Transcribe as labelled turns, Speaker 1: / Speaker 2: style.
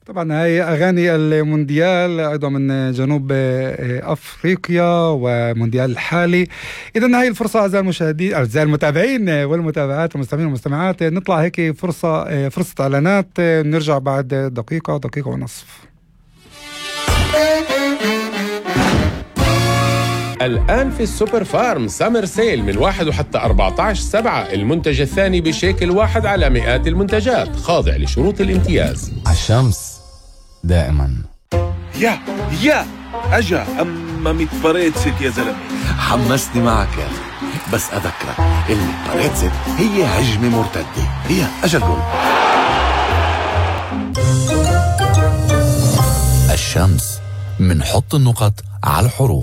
Speaker 1: طبعا هاي أغاني المونديال أيضا من جنوب أفريقيا ومونديال الحالي. إذن هاي الفرصة أعزائي المشاهدين أعزائي المتابعين والمتابعات والمستمعين والمستمعات، نطلع هيك فرصة إعلانات، نرجع بعد دقيقة ونصف.
Speaker 2: الآن في السوبر فارم سامر سيل من 1 وحتى 14/7، المنتج الثاني بشيكل واحد على مئات المنتجات، خاضع لشروط الامتياز.
Speaker 3: عالشمس دائما.
Speaker 4: يا أجا أما متبريتسك يا زلمة،
Speaker 5: حمسني معك يا أخي، بس أذكرك المتبريتسك هي هجمة مرتدة. هي أجا الجول. الشمس، منحط النقط على الحروف.